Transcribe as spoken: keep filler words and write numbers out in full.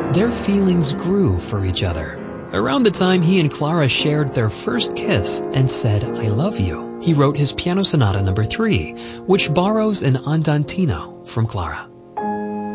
Their feelings grew for each other. Around the time he and Clara shared their first kiss and said, "I love you," he wrote his Piano Sonata number three, which borrows an andantino from Clara.